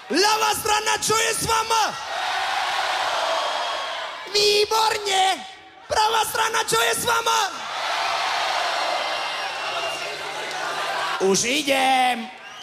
Ľavá strana, čo je s vama? Výborne! Pravá strana, čo je s vama? Už idem!